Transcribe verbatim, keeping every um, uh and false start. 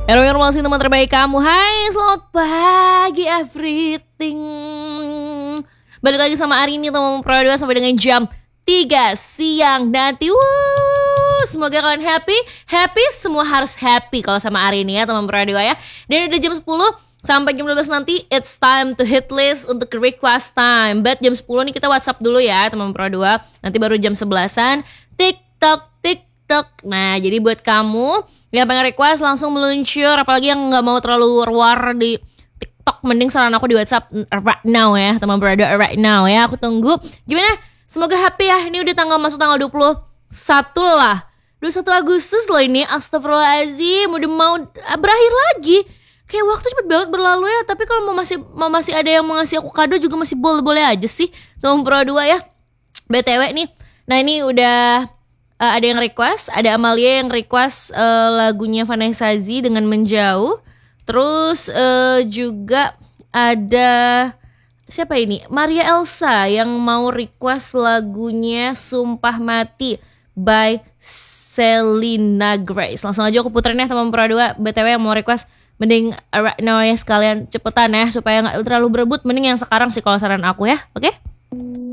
Halo masih teman terbaik kamu. Hai, selamat pagi everything. Balik lagi sama Arini teman Pro dua sampai dengan jam tiga siang nanti. Wuh, semoga kalian happy. Happy, semua harus happy kalau sama Arini ya teman Pro dua ya. Dan udah jam sepuluh sampai jam dua belas nanti it's time to hit list untuk request time. But jam sepuluh nih kita WhatsApp dulu ya teman Pro dua. Nanti baru jam sebelasan TikTok TikTok. Nah, jadi buat kamu yang pengen request langsung meluncur, apalagi yang nggak mau terlalu war di TikTok, mending saran aku di WhatsApp right now ya teman Pro dua, right now ya. Aku tunggu. Gimana? Semoga happy ya. Ini udah tanggal masuk tanggal dua puluh satu lah. dua puluh satu Agustus loh ini. Astagfirullahaladzim, udah mau berakhir lagi. Kayak waktu cepet banget berlalu ya. Tapi kalau mau masih mau masih ada yang mau ngasih aku kado juga masih boleh-boleh aja sih teman Pro dua ya. B T W nih. Nah, ini udah Uh, ada yang request, ada Amalia yang request uh, lagunya Vanessa Z dengan Menjauh. Terus uh, juga ada siapa ini? Maria Elsa yang mau request lagunya Sumpah Mati by Selena Grace. Langsung aja aku puterin ya teman Pro dua. B T W yang mau request mending uh, right now ya sekalian cepetan ya supaya gak terlalu berebut. Mending yang sekarang sih kalau saran aku ya. Oke? Okay?